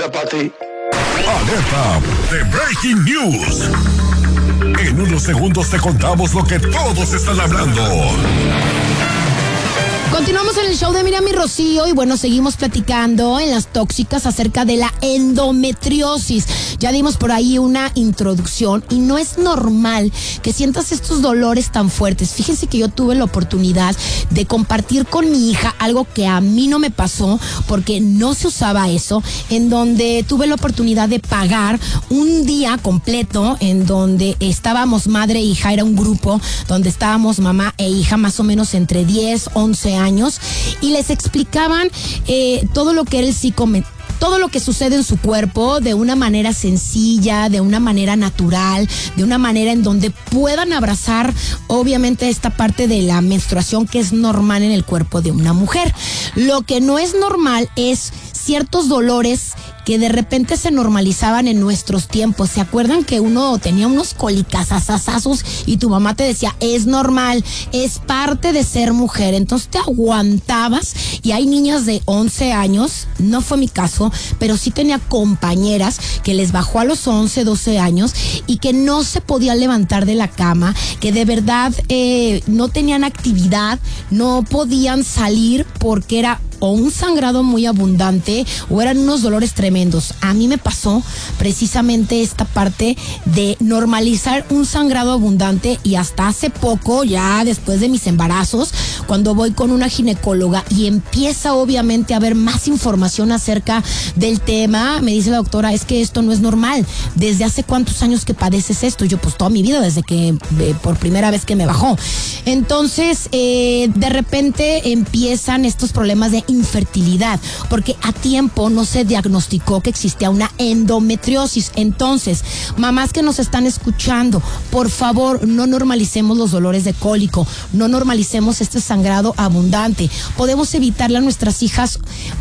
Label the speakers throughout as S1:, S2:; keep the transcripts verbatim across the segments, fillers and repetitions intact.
S1: vida para ti.
S2: Alerta de Breaking News. En unos segundos te contamos lo que todos están hablando.
S3: Continuamos en el show de Miriam y Rocío y bueno, seguimos platicando en Las Tóxicas acerca de la endometriosis. Ya dimos por ahí una introducción y no es normal que sientas estos dolores tan fuertes. Fíjense que yo tuve la oportunidad de compartir con mi hija algo que a mí no me pasó porque no se usaba eso, en donde tuve la oportunidad de pagar un día completo en donde estábamos madre e hija, era un grupo donde estábamos mamá e hija más o menos entre diez, once años. años y les explicaban eh, todo lo que era el psicomet todo lo que sucede en su cuerpo de una manera sencilla, de una manera natural, de una manera en donde puedan abrazar obviamente esta parte de la menstruación que es normal en el cuerpo de una mujer. Lo que no es normal es ciertos dolores que de repente se normalizaban en nuestros tiempos. ¿Se acuerdan que uno tenía unos colicazazazazos y tu mamá te decía, es normal, es parte de ser mujer? Entonces te aguantabas y hay niñas de once años, no fue mi caso, pero sí tenía compañeras que les bajó a los once, doce años y que no se podían levantar de la cama, que de verdad eh, no tenían actividad, no podían salir porque era o un sangrado muy abundante o eran unos dolores tremendos. A mí me pasó precisamente esta parte de normalizar un sangrado abundante y hasta hace poco, ya después de mis embarazos, cuando voy con una ginecóloga y empieza obviamente a haber más información acerca del tema, me dice la doctora, es que esto no es normal. ¿Desde hace cuántos años que padeces esto? Yo pues toda mi vida, desde que eh, por primera vez que me bajó. Entonces, eh, de repente empiezan estos problemas de infertilidad, porque a tiempo no se diagnosticó que existía una endometriosis. Entonces, mamás que nos están escuchando, por favor, no normalicemos los dolores de cólico, no normalicemos este sangrado abundante. Podemos evitarle a nuestras hijas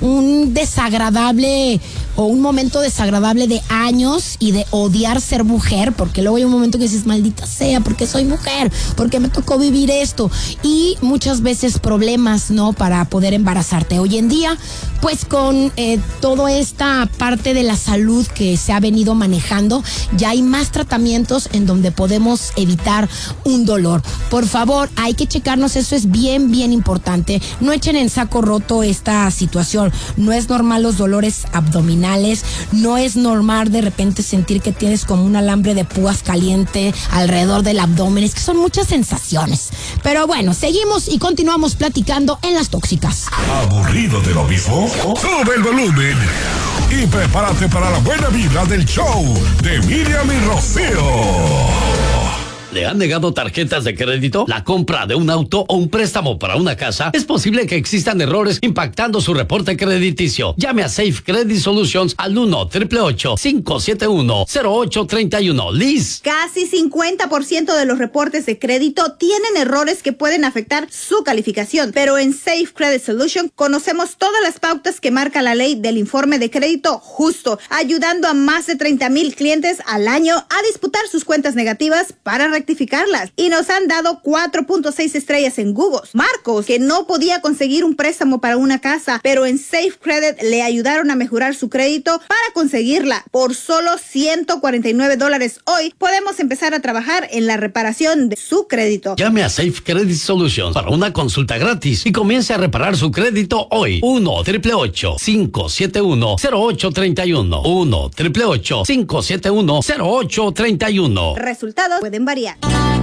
S3: un desagradable o un momento desagradable de años y de odiar ser mujer, porque luego hay un momento que dices, maldita sea, porque soy mujer, porque me tocó vivir esto, y muchas veces problemas, ¿no?, para poder embarazarte. Hoy en día, pues con eh, toda esta parte de la salud que se ha venido manejando, ya hay más tratamientos en donde podemos evitar un dolor. Por favor, hay que checarnos, eso es bien, bien importante. No echen en saco roto esta situación. No es normal los dolores abdominales, no es normal de repente sentir que tienes como un alambre de púas caliente alrededor del abdomen, es que son muchas sensaciones. Pero bueno, seguimos y continuamos platicando en Las Tóxicas.
S2: ¿Aburrido de lo mismo? Sube el volumen y prepárate para la buena vibra del show de Miriam y Rocío.
S4: ¿Le han negado tarjetas de crédito? ¿La compra de un auto o un préstamo para una casa? Es posible que existan errores impactando su reporte crediticio. Llame a Safe Credit Solutions al uno, ocho ocho ocho, cinco siete uno, cero ocho tres uno. Liz.
S5: Casi cincuenta por ciento de los reportes de crédito tienen errores que pueden afectar su calificación. Pero en Safe Credit Solutions conocemos todas las pautas que marca la ley del informe de crédito justo, ayudando a más de treinta mil clientes al año a disputar sus cuentas negativas para rectificarlas. Y nos han dado cuatro punto seis estrellas en Google. Marcos, que no podía conseguir un préstamo para una casa, pero en Safe Credit le ayudaron a mejorar su crédito para conseguirla. Por solo ciento cuarenta y nueve dólares hoy, podemos empezar a trabajar en la reparación de su crédito.
S4: Llame a Safe Credit Solutions para una consulta gratis y comience a reparar su crédito hoy. uno, ocho ocho ocho, cinco siete uno, cero ocho tres uno. uno, ocho ocho ocho, cinco siete uno, cero ocho tres uno.
S5: Resultados pueden variar.